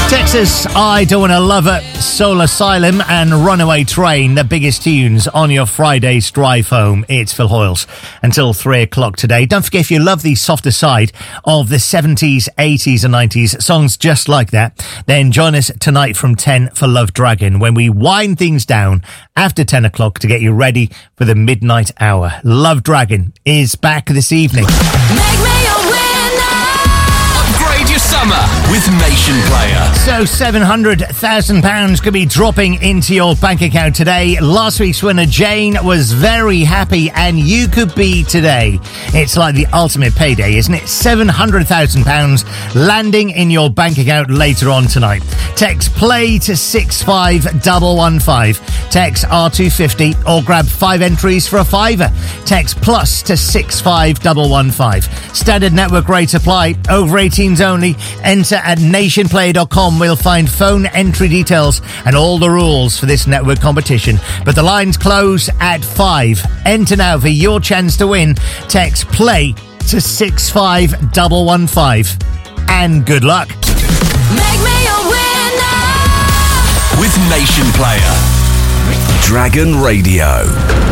Texas, I Don't Wanna Love It, Soul Asylum and Runaway Train, the biggest tunes on your Friday's drive home. It's Phil Hoyles until 3 o'clock today. Don't forget, if you love the softer side of the 70s, 80s and 90s, songs just like that, then join us tonight from 10 for Love Dragon when we wind things down after 10 o'clock to get you ready for the midnight hour. Love Dragon is back this evening. Make me a winner. Upgrade your summer with Nation Player. So £700,000 could be dropping into your bank account today. Last week's winner, Jane, was very happy, and you could be today. It's like the ultimate payday, isn't it? £700,000 landing in your bank account later on tonight. Text play to 65115. Text R250 or grab 5 entries for a fiver. Text plus to 65115. Standard network rates apply. Over 18s only. Enter at nationplay.com. We'll find phone entry details and all the rules for this network competition. But the lines close at 5. Enter now for your chance to win. Text play to 65115. And good luck. Make me a winner. With Nation Player. Dragon Radio.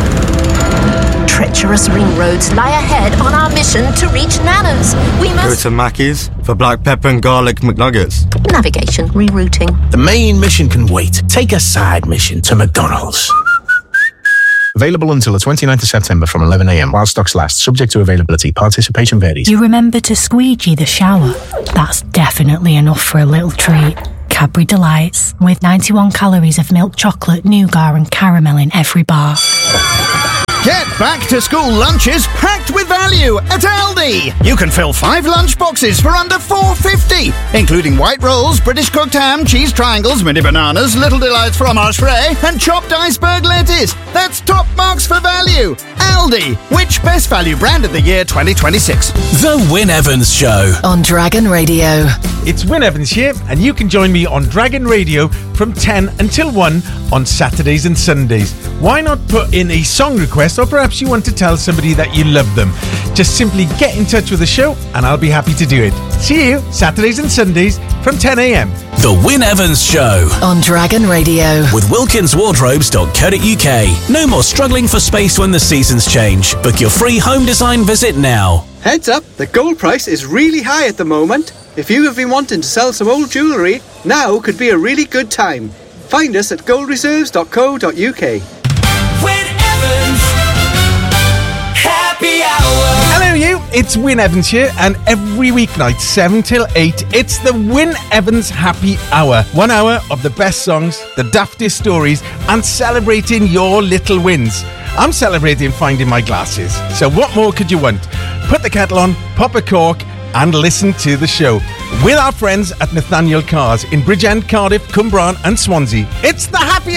Treacherous ring roads lie ahead on our mission to reach Nana's. We Go must... to Mackey's for black pepper and garlic McNuggets. Navigation, rerouting. The main mission can wait. Take a side mission to McDonald's. Available until the 29th of September from 11 a.m. while stocks last, subject to availability. Participation varies. You remember to squeegee the shower? That's definitely enough for a little treat. Cadbury Delights, with 91 calories of milk chocolate, nougat and caramel in every bar. Get back to school lunches packed with value at Aldi. You can fill 5 lunch boxes for under $4.50, including white rolls, British cooked ham, cheese triangles, mini bananas, little delights fromage frais, and chopped iceberg lettuce. That's top marks for value. Aldi, which best value brand of the year 2026? The Wyn Evans Show. On Dragon Radio. It's Wyn Evans here, and you can join me on Dragon Radio from 10 until 1 on Saturdays and Sundays. Why not put in a song request, or perhaps you want to tell somebody that you love them? Just simply get in touch with the show and I'll be happy to do it. See you Saturdays and Sundays from 10 a.m. The Wyn Evans Show. On Dragon Radio. With wilkinswardrobes.co.uk. No more struggling for space when the seasons change. Book your free home design visit now. Heads up, the gold price is really high at the moment. If you have been wanting to sell some old jewellery, now could be a really good time. Find us at goldreserves.co.uk. Wyn Evans. Happy hour. Hello you, it's Wyn Evans here, and every weeknight 7 till 8 it's the Wyn Evans Happy Hour. 1 hour of the best songs, the daftest stories, and celebrating your little wins. I'm celebrating finding my glasses, so what more could you want? Put the kettle on, pop a cork and listen to the show with our friends at Nathaniel Cars in Bridgend, Cardiff, Cwmbran and Swansea. It's the Happy